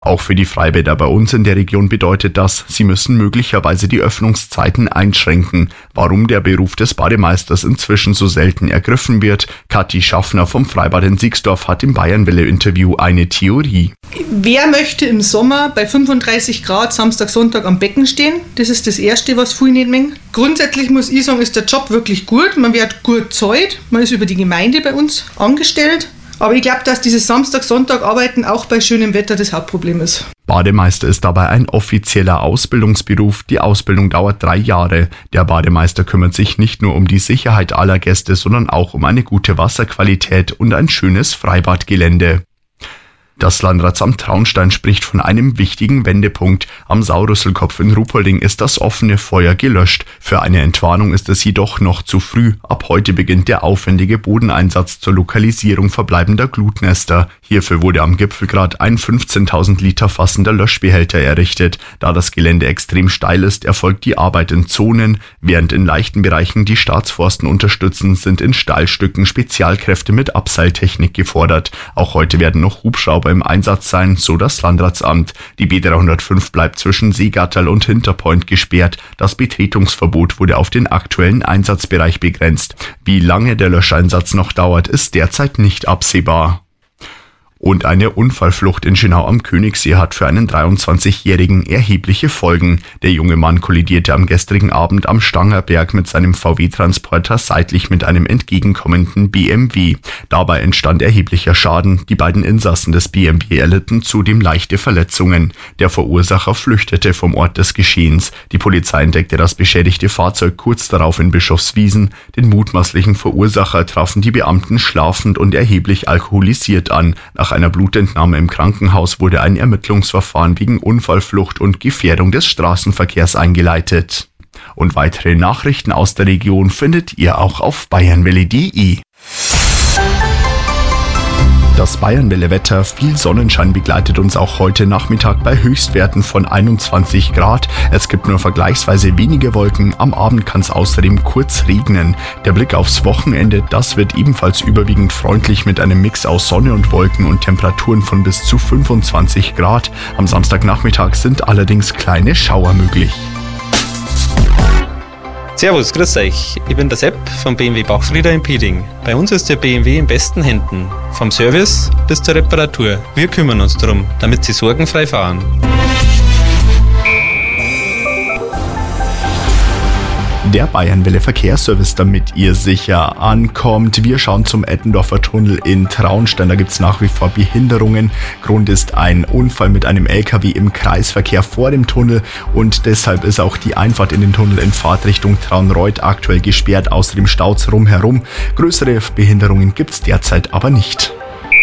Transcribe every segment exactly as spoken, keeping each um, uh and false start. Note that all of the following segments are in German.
Auch für die Freibäder bei uns in der Region bedeutet das, sie müssen möglicherweise die Öffnungszeiten einschränken. Warum der Beruf des Bademeisters inzwischen so selten ergriffen wird, Kathi Schaffner vom Freibad in Siegsdorf hat im Bayernwelle-Interview eine Theorie. Wer möchte im Sommer bei fünfunddreißig Grad Samstag, Sonntag am Becken stehen? Das ist das Erste, was viele nicht mengen. Grundsätzlich muss ich sagen, ist der Job wirklich gut. Man wird gut zahlt, man ist über die Gemeinde bei uns angestellt. Aber ich glaube, dass dieses Samstag-Sonntag-Arbeiten auch bei schönem Wetter das Hauptproblem ist. Bademeister ist dabei ein offizieller Ausbildungsberuf. Die Ausbildung dauert drei Jahre. Der Bademeister kümmert sich nicht nur um die Sicherheit aller Gäste, sondern auch um eine gute Wasserqualität und ein schönes Freibadgelände. Das Landratsamt Traunstein spricht von einem wichtigen Wendepunkt. Am Saurüsselkopf in Ruhpolding ist das offene Feuer gelöscht. Für eine Entwarnung ist es jedoch noch zu früh. Ab heute beginnt der aufwendige Bodeneinsatz zur Lokalisierung verbleibender Glutnester. Hierfür wurde am Gipfelgrat ein fünfzehntausend Liter fassender Löschbehälter errichtet. Da das Gelände extrem steil ist, erfolgt die Arbeit in Zonen. Während in leichten Bereichen die Staatsforsten unterstützen, sind in Steilstücken Spezialkräfte mit Abseiltechnik gefordert. Auch heute werden noch Hubschrauber im Einsatz sein, so das Landratsamt. Die B dreihundertfünf bleibt zwischen Seegatterl und Hinterpoint gesperrt. Das Betretungsverbot wurde auf den aktuellen Einsatzbereich begrenzt. Wie lange der Löscheinsatz noch dauert, ist derzeit nicht absehbar. Und eine Unfallflucht in Schönau am Königssee hat für einen dreiundzwanzigjährigen erhebliche Folgen. Der junge Mann kollidierte am gestrigen Abend am Stangerberg mit seinem V W-Transporter seitlich mit einem entgegenkommenden B M W. Dabei entstand erheblicher Schaden. Die beiden Insassen des B M W erlitten zudem leichte Verletzungen. Der Verursacher flüchtete vom Ort des Geschehens. Die Polizei entdeckte das beschädigte Fahrzeug kurz darauf in Bischofswiesen. Den mutmaßlichen Verursacher trafen die Beamten schlafend und erheblich alkoholisiert an. Nach einer Blutentnahme im Krankenhaus wurde ein Ermittlungsverfahren wegen Unfallflucht und Gefährdung des Straßenverkehrs eingeleitet. Und weitere Nachrichten aus der Region findet ihr auch auf bayernwelle punkt de. Das Bayernwelle-Wetter, viel Sonnenschein begleitet uns auch heute Nachmittag bei Höchstwerten von einundzwanzig Grad. Es gibt nur vergleichsweise wenige Wolken, am Abend kann es außerdem kurz regnen. Der Blick aufs Wochenende, das wird ebenfalls überwiegend freundlich mit einem Mix aus Sonne und Wolken und Temperaturen von bis zu fünfundzwanzig Grad. Am Samstagnachmittag sind allerdings kleine Schauer möglich. Servus, grüß euch. Ich bin der Sepp vom B M W Bachfrieder in Pieding. Bei uns ist der B M W in besten Händen. Vom Service bis zur Reparatur. Wir kümmern uns darum, damit Sie sorgenfrei fahren. Der Bayernwelle Verkehrsservice, damit ihr sicher ankommt. Wir schauen zum Eppendorfer Tunnel in Traunstein. Da gibt es nach wie vor Behinderungen. Grund ist ein Unfall mit einem L K W im Kreisverkehr vor dem Tunnel und deshalb ist auch die Einfahrt in den Tunnel in Fahrtrichtung Traunreuth aktuell gesperrt. Außerdem staut's rumherum. Größere Behinderungen gibt es derzeit aber nicht.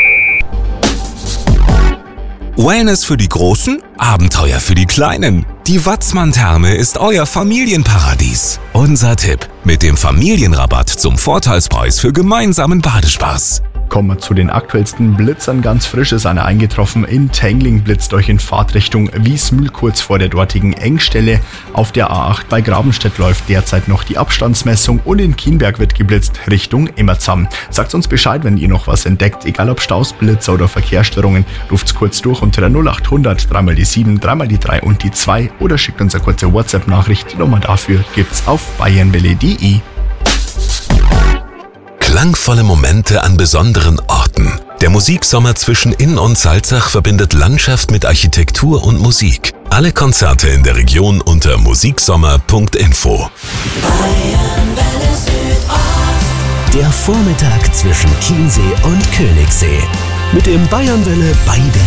Wellness für die Großen, Abenteuer für die Kleinen. Die Watzmann-Therme ist euer Familienparadies. Unser Tipp: mit dem Familienrabatt zum Vorteilspreis für gemeinsamen Badespaß. Kommen wir zu den aktuellsten Blitzern. Ganz frisch ist einer eingetroffen. In Tengling blitzt euch in Fahrtrichtung Wiesmühl kurz vor der dortigen Engstelle. Auf der A acht bei Grabenstedt läuft derzeit noch die Abstandsmessung und in Kienberg wird geblitzt Richtung Immerzam. Sagt uns Bescheid, wenn ihr noch was entdeckt, egal ob Staus, Blitzer oder Verkehrsstörungen. Ruft's kurz durch unter der null acht hundert drei mal die sieben, drei mal die drei und die zwei oder schickt uns eine kurze WhatsApp-Nachricht. Die Nummer dafür gibt's auf bayernwelle punkt de. Klangvolle Momente an besonderen Orten. Der Musiksommer zwischen Inn und Salzach verbindet Landschaft mit Architektur und Musik. Alle Konzerte in der Region unter musiksommer punkt info. Der Vormittag zwischen Chiemsee und Königssee. Mit dem Bayernwelle Beider